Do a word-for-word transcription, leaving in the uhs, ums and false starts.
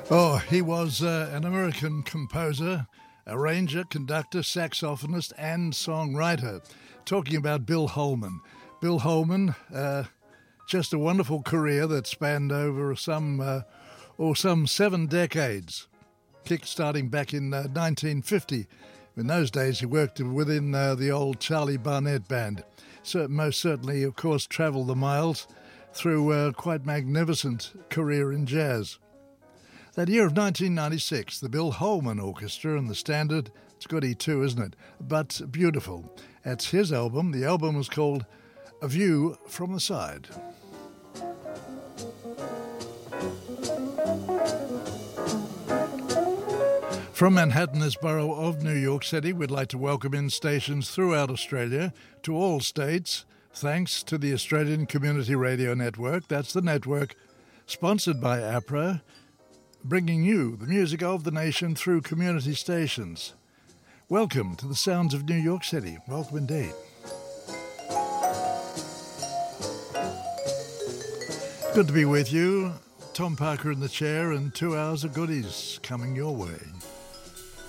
Oh, he was uh, an American composer, arranger, conductor, saxophonist, and songwriter. Talking about Bill Holman. Bill Holman, uh, just a wonderful career that spanned over some, uh, or some seven decades, kick-starting back in uh, nineteen fifty. In those days, he worked within uh, the old Charlie Barnett Band. So most certainly, of course, travelled the miles through a quite magnificent career in jazz. That year of nineteen ninety-six, the Bill Holman Orchestra and the Standard, it's goody too, isn't it? But beautiful. That's his album. The album was called A View from the Side. From Manhattan, this borough of New York City, we'd like to welcome in stations throughout Australia to all states, thanks to the Australian Community Radio Network. That's the network sponsored by APRA, bringing you the music of the nation through community stations. Welcome to the sounds of New York City. Welcome indeed. Good to be with you. Tom Parker in the chair and two hours of goodies coming your way.